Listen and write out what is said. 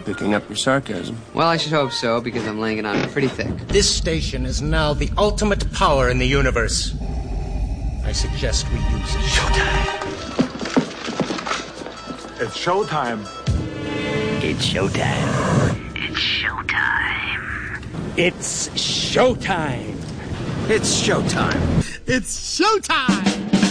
picking up your sarcasm. Well, I should hope so, because I'm laying it on pretty thick. This station is now the ultimate power in the universe. I suggest we use it. Showtime. It's showtime. It's showtime. It's showtime. It's showtime. It's showtime. It's showtime.